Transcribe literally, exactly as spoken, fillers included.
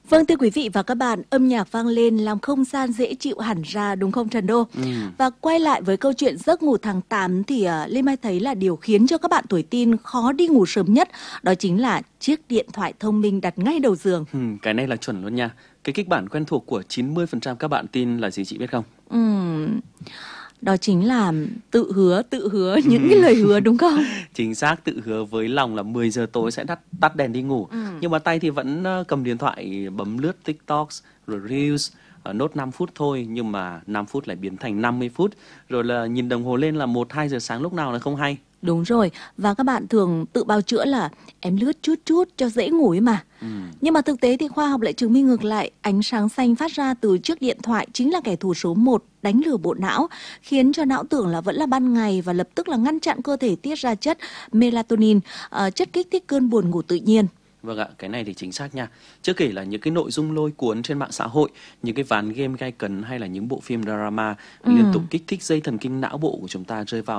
Vâng, thưa quý vị và các bạn, âm nhạc vang lên làm không gian dễ chịu hẳn ra, đúng không Trần Đô? Ừ. Và quay lại với câu chuyện giấc ngủ tháng tám thì uh, Lê Mai thấy là điều khiến cho các bạn tuổi teen khó đi ngủ sớm nhất đó chính là chiếc điện thoại thông minh đặt ngay đầu giường. Ừ, cái này là chuẩn luôn nha. Cái kịch bản quen thuộc của chín mươi phần trăm các bạn teen là gì chị biết không? Ừm, đó chính là tự hứa, tự hứa những cái lời hứa đúng không? Chính xác, tự hứa với lòng là mười giờ tối sẽ tắt tắt đèn đi ngủ. Ừ. Nhưng mà tay thì vẫn uh, cầm điện thoại bấm lướt TikTok rồi Reels. Uh, nốt năm phút thôi nhưng mà năm phút lại biến thành năm mươi phút. Rồi là nhìn đồng hồ lên là một hai giờ sáng lúc nào là không hay. Đúng rồi, và các bạn thường tự bào chữa là em lướt chút chút cho dễ ngủ ấy mà. Ừ. Nhưng mà thực tế thì khoa học lại chứng minh ngược lại, ánh sáng xanh phát ra từ chiếc điện thoại chính là kẻ thù số một đánh lừa bộ não, khiến cho não tưởng là vẫn là ban ngày và lập tức là ngăn chặn cơ thể tiết ra chất melatonin, uh, chất kích thích cơn buồn ngủ tự nhiên. Vâng ạ, cái này thì chính xác nha. Chưa kể là những cái nội dung lôi cuốn trên mạng xã hội, những cái ván game gay cấn hay là những bộ phim drama Ừ. liên tục kích thích dây thần kinh não bộ của chúng ta rơi vào